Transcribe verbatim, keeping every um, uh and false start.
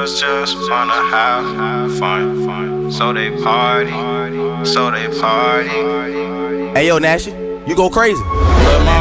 girls just wanna have fun, so they party, so they party. Hey yo, Nash, you go crazy. But my